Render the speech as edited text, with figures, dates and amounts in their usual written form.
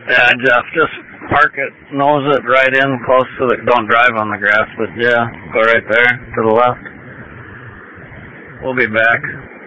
Yeah, Jeff, just park it, nose it right in close to the, don't drive on the grass, but yeah, go right there to the left. We'll be back.